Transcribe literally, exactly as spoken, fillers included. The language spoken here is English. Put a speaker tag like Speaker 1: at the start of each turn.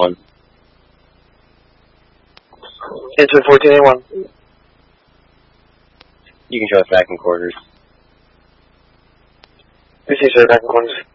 Speaker 1: one.
Speaker 2: Answer fourteen A one.
Speaker 1: You can show us back in quarters.
Speaker 2: Receive, sir, back in quarters.